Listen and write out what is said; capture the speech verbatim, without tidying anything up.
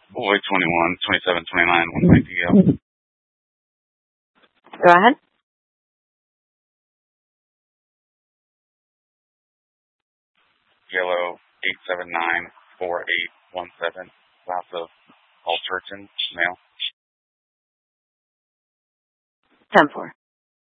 Boy twenty-one, twenty-seven, twenty-nine, one ninety go. Go ahead. Yellow eight seven nine four eight one seven. Lots of all Churchin, male. ten four.